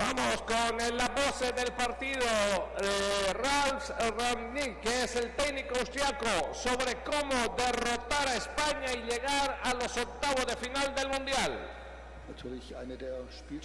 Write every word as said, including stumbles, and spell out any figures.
Vamos con el- las voces del partido, eh, Ralf Rangnick, que es el técnico austriaco, sobre cómo derrotar a España y llegar a los octavos de final del Mundial. Natürlich eine der Spiel